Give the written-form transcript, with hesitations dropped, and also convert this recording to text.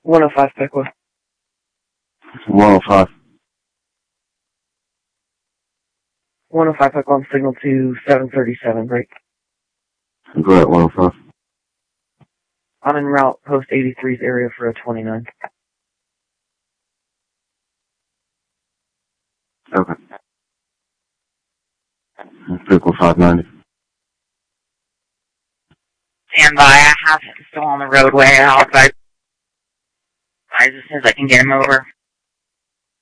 105 Pickwood. 105. 105 Pickwood, signal to 737, break. Go ahead, 105. I'm en route, post 83's area for a 29. Okay. Pickle 590. Stand by. I have him still on the roadway. I'll advise as soon as I can get him over.